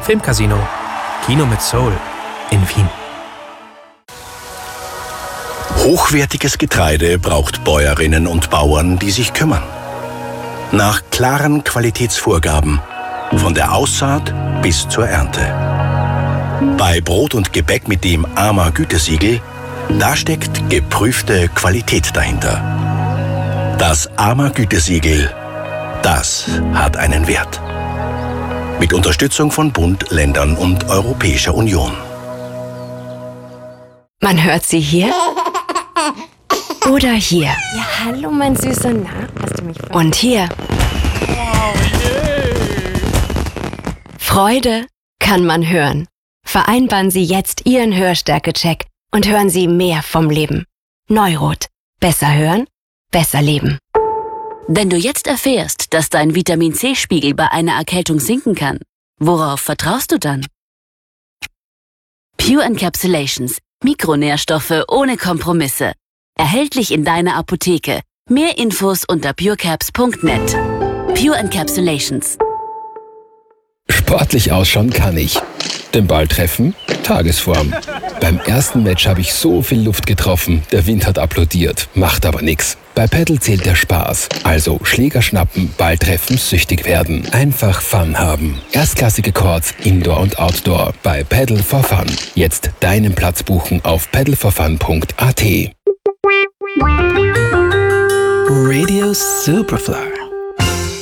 Filmcasino. Kino mit Soul in Wien. Hochwertiges Getreide braucht Bäuerinnen und Bauern, die sich kümmern. Nach klaren Qualitätsvorgaben, von der Aussaat bis zur Ernte. Bei Brot und Gebäck mit dem AMA Gütesiegel, da steckt geprüfte Qualität dahinter. Das AMA Gütesiegel, das hat einen Wert. Mit Unterstützung von Bund, Ländern und Europäischer Union. Man hört sie hier oder hier. Ja, hallo, mein Süßer. Na, hast du mich verstanden? Und hier. Freude kann man hören. Vereinbaren Sie jetzt Ihren Hörstärke-Check und hören Sie mehr vom Leben. Neurot. Besser hören, besser leben. Wenn du jetzt erfährst, dass dein Vitamin-C-Spiegel bei einer Erkältung sinken kann, worauf vertraust du dann? Pure Encapsulations. Mikronährstoffe ohne Kompromisse. Erhältlich in deiner Apotheke. Mehr Infos unter purecaps.net. Pure Encapsulations. Sportlich ausschauen kann ich. Den Ball treffen? Tagesform. Beim ersten Match habe ich so viel Luft getroffen, der Wind hat applaudiert, macht aber nix. Bei Paddle zählt der Spaß. Also Schläger schnappen, Ball treffen, süchtig werden. Einfach Fun haben. Erstklassige Courts, Indoor und Outdoor bei Paddle for Fun. Jetzt deinen Platz buchen auf paddleforfun.at. Radio Superfly.